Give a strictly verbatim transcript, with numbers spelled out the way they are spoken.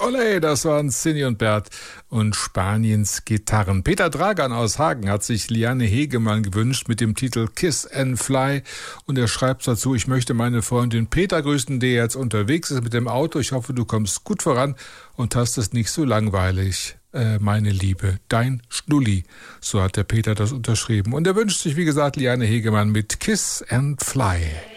Olé, das waren Cindy und Bert und Spaniens Gitarren. Peter Dragan aus Hagen hat sich Liane Hegemann gewünscht mit dem Titel Kiss and Fly und er schreibt dazu, ich möchte meine Freundin Peter grüßen, die jetzt unterwegs ist mit dem Auto. Ich hoffe, du kommst gut voran und hast es nicht so langweilig, äh, meine Liebe. Dein Schnulli, so hat der Peter das unterschrieben. Und er wünscht sich, wie gesagt, Liane Hegemann mit Kiss and Fly.